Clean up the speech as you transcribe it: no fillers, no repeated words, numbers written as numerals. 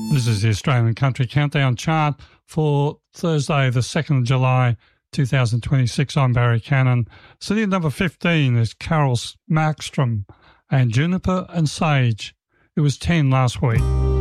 This is the Australian Country Countdown chart for Thursday, the 2nd of July, 2026. I'm Barry Cannon. Sitting at number 15 is Carol Markstrom and Juniper and Sage. It was 10 last week.